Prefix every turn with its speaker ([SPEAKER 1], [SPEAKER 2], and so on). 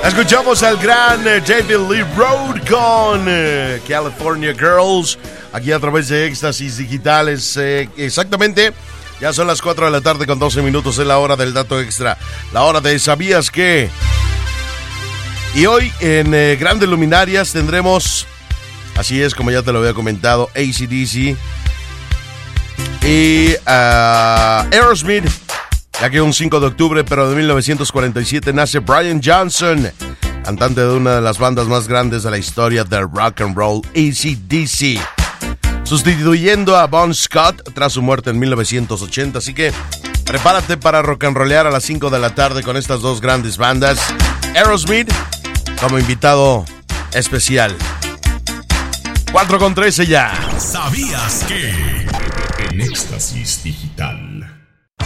[SPEAKER 1] Escuchamos al gran David Lee Roth con California Girls, aquí a través de Éxtasis Digitales. Exactamente, ya son las 4 de la tarde con 12 minutos, es la hora del dato extra, la hora de ¿sabías qué? Y hoy en Grandes Luminarias tendremos, así es como ya te lo había comentado, AC/DC y Aerosmith. Ya que un 5 de octubre, pero de 1947, nace Brian Johnson, cantante de una de las bandas más grandes de la historia del rock and roll, AC/DC, sustituyendo a Bon Scott tras su muerte en 1980. Así que prepárate para rock and rollear a las 5 de la tarde con estas dos grandes bandas. Aerosmith como invitado especial. 4:13 ya.
[SPEAKER 2] ¿Sabías que? En Éxtasis Digital.